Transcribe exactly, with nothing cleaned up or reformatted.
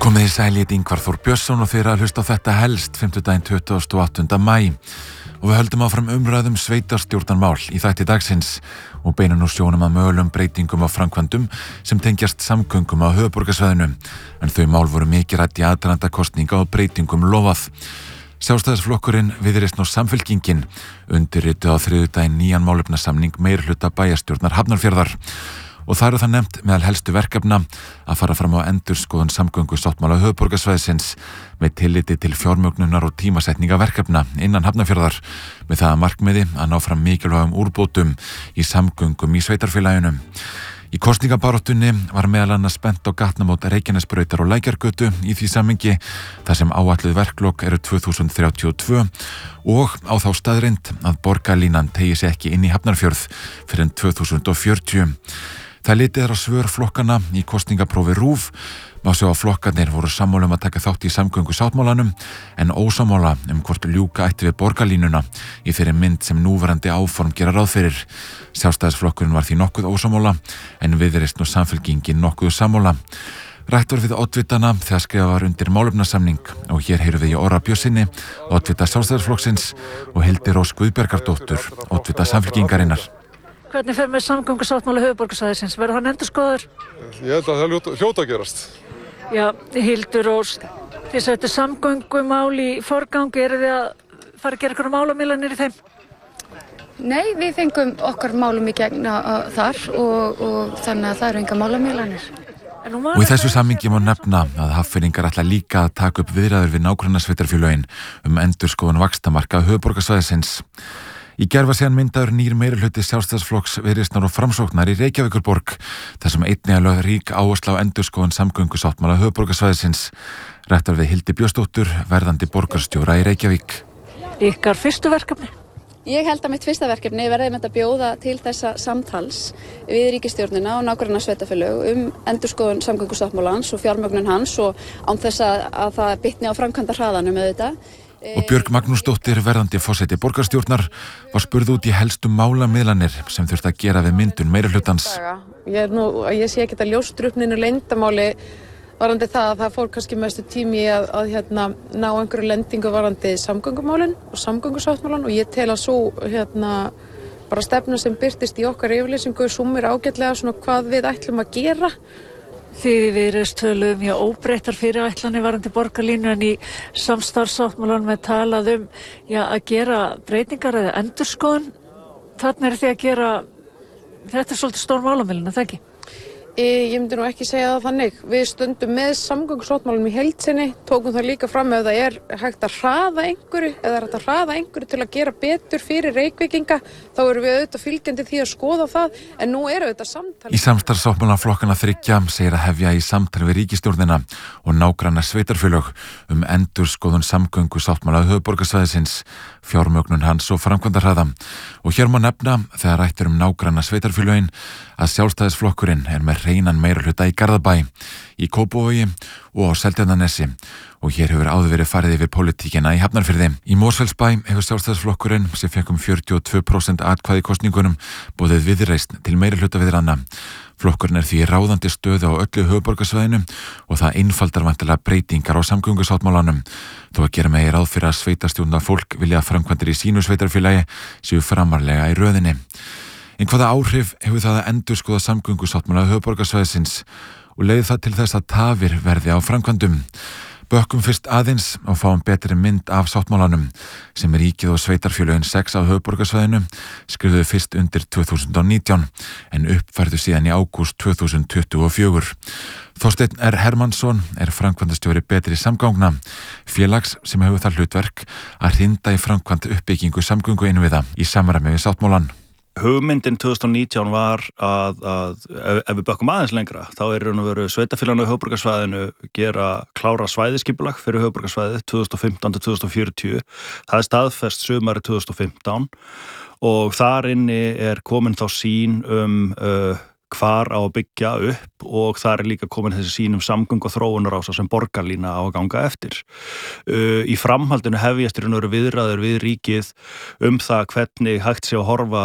Komið í sæl, ég heiti Ingvar Þór Björnsson og þið eru að hlusta á þetta helst fimmtudaginn tuttugasta og áttunda maí og við höldum áfram umræðum sveitarstjórnarmál í þætti dagsins og beinum nú sjónum að mögulegum breytingum á framkvæmdum sem tengjast samgöngum á höfuðborgarsvæðinu en þau mál voru mikið rædd í aðdraganda kosninga og breytingum lofað. Sjálfstæðisflokkurinn, Viðreisn og Samfylkingin undirrituðu á þriðjudaginn nýjan málefnasamning meirihluta bæjarstjórnar Hafnarfjarðar. Og það eru það nefnt meðal helstu verkefna að fara fram á endurskoðun samgöngusáttmála höfuðborgarsvæðisins með tilliti til fjármögnunar og tímasetninga verkefna innan Hafnarfjarðar með það að markmiði að ná fram mikilvægum úrbótum í samgöngum í sveitarfélaginu. Í kosningabaráttunni var meðal annars spennt á gatnamót Reykjanesbrautar og Lækjargötu í því samhengi þar sem áætluð verklok eru tvö þúsund þrjátíu og tvö og á þá staðreynd að borgarlínan tegi sig ekki inn í Hafnarfjörð fyrir en tvö þúsund fjörutíu. Það litið er á svör flokkana í kosningaprófi RÚV, má sjá að flokkarnir voru sammála um að taka þátt í samgöngusáttmálanum en ósammála um hvort ljúka ætti við borgarlínuna í þeirri mynd sem núverandi áform gera ráð fyrir. Sjálfstæðisflokkurinn var því nokkuð ósammála en Viðreisn og Samfylkingin nokkuð sammála. Rætt var við oddvitana þegar skrifað var undir málefnasamning og hér heyrum við í Orra Björnssyni, oddvita Sjálfstæðisflokksins og Hildi Rós Guðbjargardóttur, oddvita Samfylkingarinnar. Hvernig fer með samgöngusáttmála höfuðborgarsvæðisins? Verður hann endurskoðaður? Ég held að það hljóta, hljóta að gerast. Já, Hildur Rós, þið settu samgöngumál í forgangi, eru þið að fara að gera ykkur málamiðlanir í þeim? Nei, við fengum okkar málum í gegn uh, þar og, og þannig að það eru enga málamiðlanir. Og í þessu samhengi má nefna að Hafnfirðingar ætla líka að taka upp viðræður við nágrannasveitarfélögin um endurskoðun vaxtamarka höfuðborgarsvæðisins. Í gær var síðan myndaður nýr meirihluti Sjálfstæðisflokks, Viðreisnar og Framsóknar í Reykjavíkurborg, þar sem einnig er lögð rík áhersla á endurskoðun samgöngusáttmála höfuðborgarsvæðisins. Rætt var við Hildi Björnsdóttur, verðandi borgarstjóra í Reykjavík. Ykkar fyrstu verkefni? Ég held að mitt fyrsta verkefni verði með að bjóða til þessa samtals við ríkisstjórnina og nágrannasveitarfélög um endurskoðun samgöngusáttmálans og fjármögnun hans og án þess að, að það bitni á framkvæmda hraðanum auðvitað. Og Björg Magnúsdóttir, verðandi forseti borgarstjórnar, var spurð út í helstu málamiðlanir sem þurfti að gera við myndun meirihlutans. Ég, er nú, ég sé ekki að ljóstra upp neinu leyndamáli varandi það að það fór kannski mestu tími í að, að hérna, ná einhverju lendingu varandi samgöngumálin og samgöngusáttmálan og ég tel að svo hérna, bara stefna sem birtist í okkar yfirlýsingu sumir ágætlega svona hvað við ætlum að gera. Þið í Viðreisn töluðum hjá óbreyttar fyrirætlanir varandi borgarlínu en í samstarfssáttmálanum er talað um já, að gera breytingar eða endurskoðun. Þarna er þið að gera, þetta er svolítið stór málamiðlun, er það ekki? Ég myndi nú ekki segja það þannig. Við stöndum með samgöngusáttmálanum í heild sinni, tókum það líka fram ef það er hægt að hraða einhverju, eða er hægt að hraða einhverju til að gera betur fyrir Reykvíkinga, þá erum við auðvitað fylgjandi því að skoða það, en nú eru auðvitað samtal. Í samstarfssáttmála flokkana þriggja segir að hefja í samtal við ríkisstjórnina og nágranna sveitarfélög um endurskoðun samgöngusáttmála höfuðborgarsvæðisins, fjármögnun hans og framkvæmdahraða. Og hér má nefna þegar rætt er um nágranna sveitarfélögin að Sjálfstæðisflokkurinn er með hreinan meirihluta í Garðabæ, í Kópavogi og á Seltjarnarnesi og hér hefur áður verið farið yfir pólitíkina í Hafnarfirði. Í Mosfellsbæ hefur Sjálfstæðisflokkurinn sem fékk um fjörutíu og tvö prósent atkvæði í kosningunum boðið Viðreisn til meirihluta viðræðna. Flokkurinn er því í ráðandi stöðu á öllu höfuðborgarsvæðinu og það einfaldar væntanlega breytingar á samgöngusáttmálanum. Þó að gera megi ráð fyrir að sveitarstjórnar fólk vilja að framkvæmdir í sínu sveitarfélagi séu framarlega í röðinni. En hvaða áhrif hefur það að endurskoða samgöngusáttmála höfuðborgarsvæðisins og leiði það til þess að tafir verði á framkvæmdum? Bökkum fyrst aðeins og fáum betri mynd af sáttmálanum sem ríkið og sveitarfélögin sex á höfuðborgarsvæðinu skrifuðu fyrst undir tvö þúsund og nítján en uppfærðu síðan í ágúst tvö þúsund tuttugu og fjögur. Þorsteinn R. Hermannsson er framkvæmdastjóri Betri samgangna, félags sem hefur það hlutverk að hrinda í framkvæmd uppbyggingu samgönguinnviða í samræmi við sáttmálan. Hugmyndin tvö þúsund og nítján var að, að ef, ef við bökkum aðeins lengra, þá er raun og veru sveitarfélaginu á höfuðborgarsvæðinu gera klára svæðiskipulag fyrir höfuðborgarsvæðið tvö þúsund og fimmtán til tvö þúsund og fjörutíu. Það er staðfest sumarið tvö þúsund og fimmtán og þar inni er komin þá sýn um uh, hvar á að byggja upp og þar er líka komin þessi sýn um samgöngu og þróunarása sem borgarlína á að ganga eftir. Uh, í framhaldinu hefjast í raun og veru viðræður við ríkið um það hvernig hægt sé að horfa